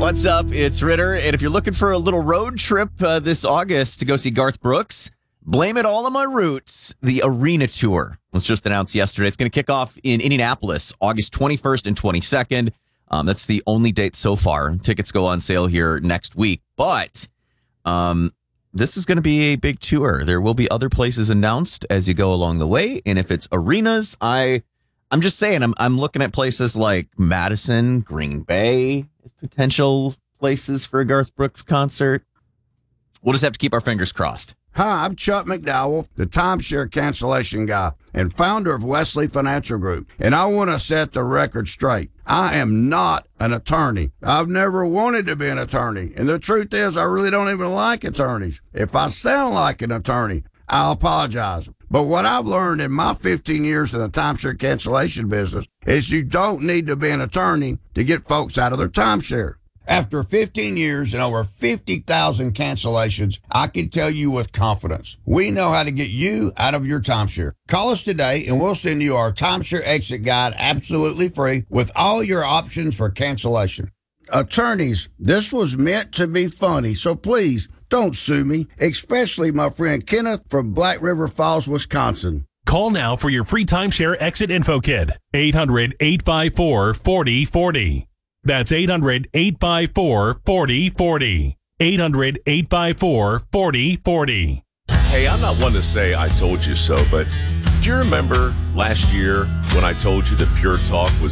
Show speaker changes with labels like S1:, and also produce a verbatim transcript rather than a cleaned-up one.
S1: What's up? It's Ritter. And if you're looking for a little road trip uh, this August to go see Garth Brooks, blame it all on my roots. The Arena Tour was just announced yesterday. It's going to kick off in Indianapolis, August twenty-first and twenty-second. Um, that's the only date so far. Tickets go on sale here next week. But um, this is going to be a big tour. There will be other places announced as you go along the way. And if it's arenas, I... I'm just saying, I'm I'm looking at places like Madison, Green Bay as potential places for a Garth Brooks concert. We'll just have to keep our fingers crossed.
S2: Hi, I'm Chuck McDowell, the timeshare cancellation guy and founder of Wesley Financial Group. And I want to set the record straight. I am not an attorney. I've never wanted to be an attorney. And the truth is, I really don't even like attorneys. If I sound like an attorney, I'll apologize. But what I've learned in my fifteen years in the timeshare cancellation business is you don't need to be an attorney to get folks out of their timeshare. After fifteen years and over fifty thousand cancellations, I can tell you with confidence, we know how to get you out of your timeshare. Call us today and we'll send you our timeshare exit guide absolutely free with all your options for cancellation. Attorneys, this was meant to be funny, so please don't sue me, especially my friend Kenneth from Black River Falls, Wisconsin.
S3: Call now for your free timeshare exit info kit. eight hundred, eight five four, four oh four oh. That's eight hundred, eight five four, four oh four oh. eight hundred, eight five four, four oh four oh.
S4: Hey, I'm not one to say I told you so, but do you remember last year when I told you that Pure Talk was